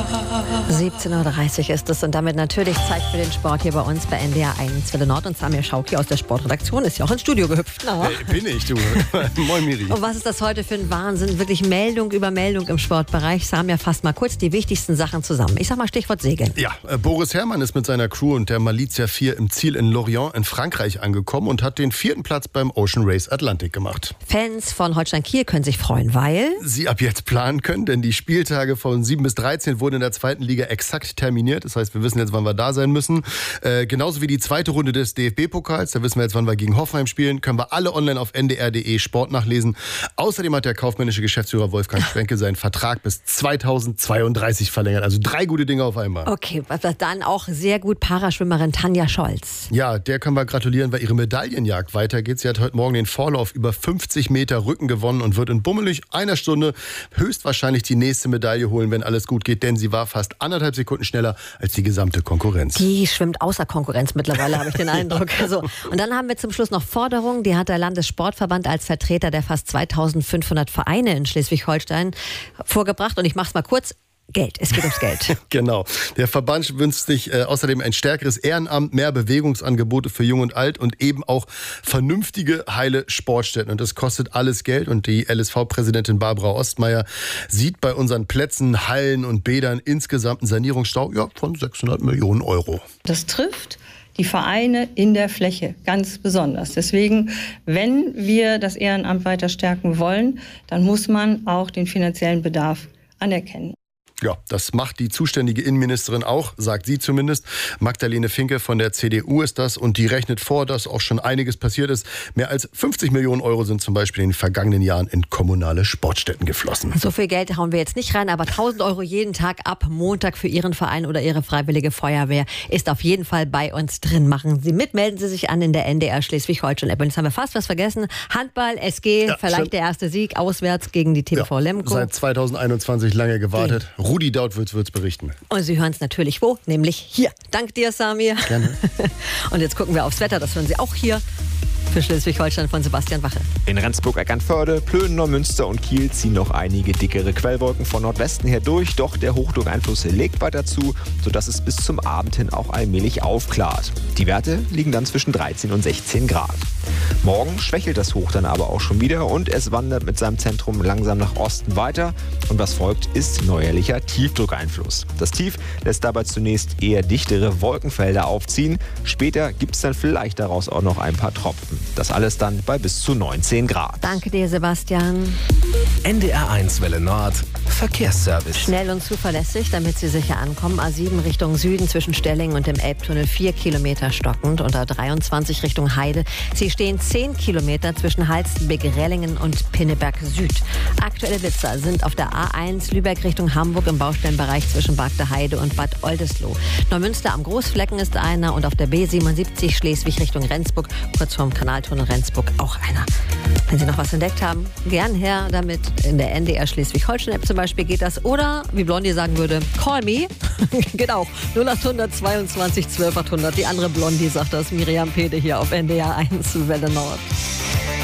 17:30 Uhr ist es und damit natürlich Zeit für den Sport hier bei uns bei NDR 1 Welle Nord. Und Samir Schauki aus der Sportredaktion ist ja auch ins Studio gehüpft. Na? Bin ich, du. Moin, Miri. Und was ist das heute für ein Wahnsinn? Wirklich Meldung über Meldung im Sportbereich. Samir fasst mal kurz die wichtigsten Sachen zusammen. Ich sag mal Stichwort Segeln. Ja, Boris Herrmann ist mit seiner Crew und der Malizia 4 im Ziel in Lorient in Frankreich angekommen und hat den 4. Platz beim Ocean Race Atlantic gemacht. Fans von Holstein Kiel können sich freuen, weil sie ab jetzt planen können, denn die Spieltage von 7 bis 13 wurden in der 2. Liga exakt terminiert. Das heißt, wir wissen jetzt, wann wir da sein müssen. Genauso wie die 2. Runde des DFB-Pokals. Da wissen wir jetzt, wann wir gegen Hoffenheim spielen. Können wir alle online auf ndr.de Sport nachlesen. Außerdem hat der kaufmännische Geschäftsführer Wolfgang Schwenke seinen Vertrag bis 2032 verlängert. Also 3 gute Dinge auf einmal. Okay, dann auch sehr gut Paraschwimmerin Tanja Scholz. Ja, der können wir gratulieren, weil ihre Medaillenjagd weitergeht. Sie hat heute Morgen den Vorlauf über 50 Meter Rücken gewonnen und wird in bummelig einer Stunde höchstwahrscheinlich die nächste Medaille holen, wenn alles gut geht. Denn sie war fast 1,5 Sekunden schneller als die gesamte Konkurrenz. Die schwimmt außer Konkurrenz mittlerweile, habe ich den Eindruck. So. Und dann haben wir zum Schluss noch Forderungen. Die hat der Landessportverband als Vertreter der fast 2500 Vereine in Schleswig-Holstein vorgebracht. Und ich mache es mal kurz. Geld, es geht ums Geld. Genau. Der Verband wünscht sich außerdem ein stärkeres Ehrenamt, mehr Bewegungsangebote für Jung und Alt und eben auch vernünftige, heile Sportstätten. Und das kostet alles Geld. Und die LSV-Präsidentin Barbara Ostmeier sieht bei unseren Plätzen, Hallen und Bädern insgesamt einen Sanierungsstau von 600 Millionen Euro. Das trifft die Vereine in der Fläche ganz besonders. Deswegen, wenn wir das Ehrenamt weiter stärken wollen, dann muss man auch den finanziellen Bedarf anerkennen. Ja, das macht die zuständige Innenministerin auch, sagt sie zumindest. Magdalene Finke von der CDU ist das und die rechnet vor, dass auch schon einiges passiert ist. Mehr als 50 Millionen Euro sind zum Beispiel in den vergangenen Jahren in kommunale Sportstätten geflossen. So viel Geld hauen wir jetzt nicht rein, aber 1.000 Euro jeden Tag ab Montag für Ihren Verein oder Ihre Freiwillige Feuerwehr ist auf jeden Fall bei uns drin. Machen Sie mit, melden Sie sich an in der NDR Schleswig-Holstein-App. Und jetzt haben wir fast was vergessen. Handball, SG, ja, vielleicht der erste Sieg auswärts gegen die TBV Lemgo. Seit 2021 lange gewartet. Rudi Daut wird's berichten. Und Sie hören es natürlich wo? Nämlich hier. Dank dir, Samir. Gerne. Und jetzt gucken wir aufs Wetter. Das hören Sie auch hier. Für Schleswig-Holstein von Sebastian Wache. In Rendsburg, Eckernförde, Plön, Neumünster und Kiel ziehen noch einige dickere Quellwolken von Nordwesten her durch. Doch der Hochdruckeinfluss legt weiter zu, sodass es bis zum Abend hin auch allmählich aufklart. Die Werte liegen dann zwischen 13 und 16 Grad. Morgen schwächelt das Hoch dann aber auch schon wieder und es wandert mit seinem Zentrum langsam nach Osten weiter. Und was folgt, ist neuerlicher Tiefdruckeinfluss. Das Tief lässt dabei zunächst eher dichtere Wolkenfelder aufziehen. Später gibt es dann vielleicht daraus auch noch ein paar Tropfen. Das alles dann bei bis zu 19 Grad. Danke dir, Sebastian. NDR 1 Welle Nord, Verkehrsservice. Schnell und zuverlässig, damit Sie sicher ankommen. A7 Richtung Süden zwischen Stelling und dem Elbtunnel 4 Kilometer stockend. Und A23 Richtung Heide. Sie stehen 10 Kilometer zwischen Halstenbek-Rellingen und Pinneberg Süd. Aktuelle Blitzer sind auf der A1 Lübeck Richtung Hamburg im Baustellenbereich zwischen Bagde Heide und Bad Oldesloe. Neumünster am Großflecken ist einer und auf der B77 Schleswig Richtung Rendsburg, kurz vorm Kanaltunnel Rendsburg, auch einer. Wenn Sie noch was entdeckt haben, gern her damit. In der NDR Schleswig-Holstein-App zum Beispiel geht das. Oder, wie Blondie sagen würde, call me. Geht auch. 0800 22 12 800. Die andere Blondie sagt das. Miriam Pede hier auf NDR 1 Welle Nord.